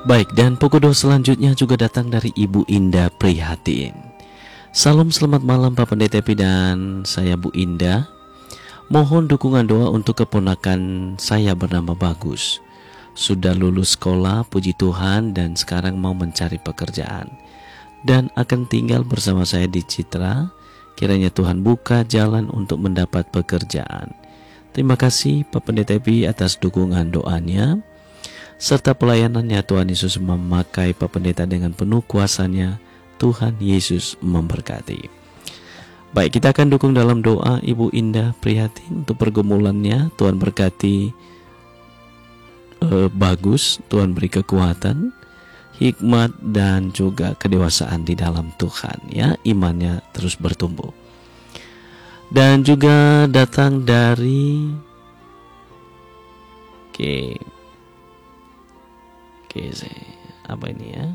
Baik, dan pokok doa selanjutnya juga datang dari Ibu Indah Prihatin. Salam selamat malam Pak Pendeta Epi dan saya Bu Indah. Mohon dukungan doa untuk keponakan saya bernama Bagus. Sudah lulus sekolah, puji Tuhan, dan sekarang mau mencari pekerjaan. Dan akan tinggal bersama saya di Citra. Kiranya Tuhan buka jalan untuk mendapat pekerjaan. Terima kasih Pak Pendeta Epi atas dukungan doanya serta pelayanannya. Tuhan Yesus memakai Pak Pendeta dengan penuh kuasanya. Tuhan Yesus memberkati. Baik, kita akan dukung dalam doa Ibu Indah Prihatin untuk pergumulannya. Tuhan berkati Bagus, Tuhan beri kekuatan, hikmat dan juga kedewasaan di dalam Tuhan, ya, imannya terus bertumbuh. Dan juga datang dari apa ini ya?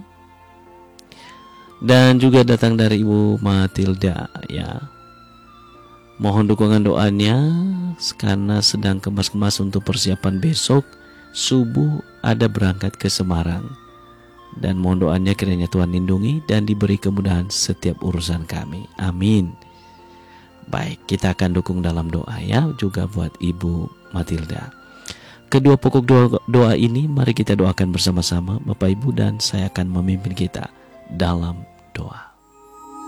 Dan juga datang dari Ibu Matilda, ya. Mohon dukungan doanya karena sedang kemas-kemas untuk persiapan besok subuh ada berangkat ke Semarang. Dan mohon doanya kiranya Tuhan lindungi dan diberi kemudahan setiap urusan kami. Amin. Baik, kita akan dukung dalam doa ya, juga buat Ibu Matilda. Kedua pokok doa ini mari kita doakan bersama-sama Bapak Ibu, dan saya akan memimpin kita dalam doa.